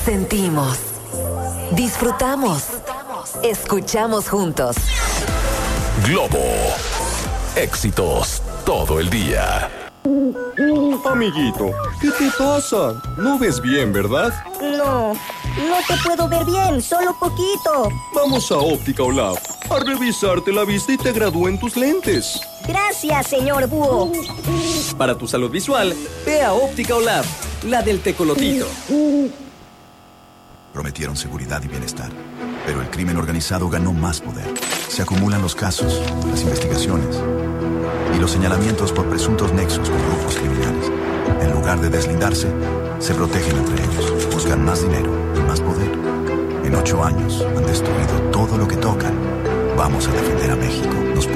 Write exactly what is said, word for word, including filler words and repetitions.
Sentimos, disfrutamos, escuchamos juntos. Globo, éxitos todo el día. Amiguito, ¿qué te pasa? No ves bien, ¿verdad? No, no te puedo ver bien, solo poquito. Vamos a Óptica Olaf a revisarte la vista y te gradúen tus lentes. Gracias, señor Búho. Para tu salud visual, ve a Óptica Olaf, la del tecolotito. Prometieron seguridad y bienestar, pero el crimen organizado ganó más poder. Se acumulan los casos, las investigaciones y los señalamientos por presuntos nexos con grupos criminales. En lugar de deslindarse, se protegen entre ellos, buscan más dinero y más poder. En ocho años han destruido todo lo que tocan. Vamos a defender a México. Nos